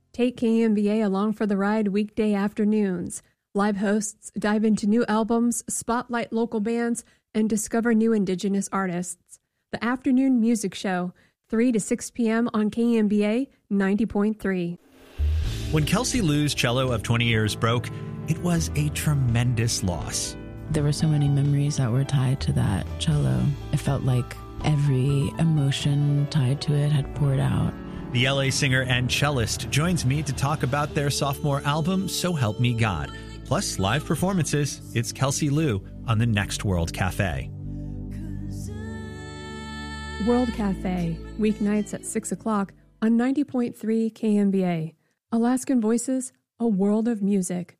Take KMBA along for the ride weekday afternoons. Live hosts dive into new albums, spotlight local bands, and discover new Indigenous artists. The Afternoon Music Show, 3 to 6 p.m. on KMBA 90.3. When Kelsey Lou's cello of 20 years broke, it was a tremendous loss. There were so many memories that were tied to that cello. It felt like every emotion tied to it had poured out. The LA singer and cellist joins me to talk about their sophomore album, So Help Me God. Plus live performances. It's Kelsey Lou on the Next World Cafe. World Cafe, weeknights at 6 o'clock on 90.3 KMBA. Alaskan Voices, a world of music.